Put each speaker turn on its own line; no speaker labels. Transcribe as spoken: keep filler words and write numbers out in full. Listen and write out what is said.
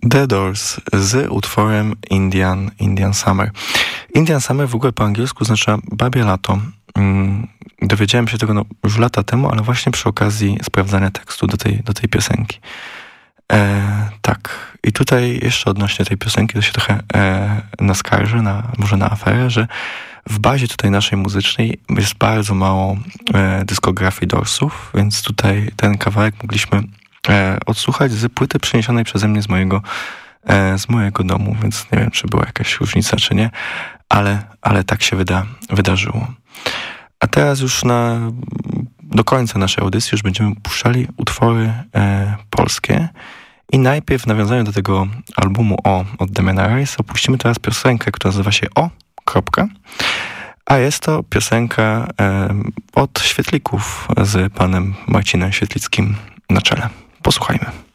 The Doors z utworem Indian, Indian Summer. Indian Summer w ogóle po angielsku oznacza babie lato. Dowiedziałem się tego no, już lata temu, ale właśnie przy okazji sprawdzania tekstu do tej, do tej piosenki. E, tak. I tutaj jeszcze odnośnie tej piosenki to się trochę e, naskarżę, na, może na aferę, że w bazie tutaj naszej muzycznej jest bardzo mało e, dyskografii Doorsów, więc tutaj ten kawałek mogliśmy e, odsłuchać z płyty przeniesionej przeze mnie z mojego, e, z mojego domu, więc nie wiem, czy była jakaś różnica, czy nie, ale, ale tak się wyda, wydarzyło. A teraz już na, do końca naszej audycji już będziemy puszczali utwory e, polskie i najpierw w nawiązaniu do tego albumu O od Damiana Rice opuścimy teraz piosenkę, która nazywa się O, kropka, a jest to piosenka e, od Świetlików z panem Marcinem Świetlickim na czele. Posłuchajmy.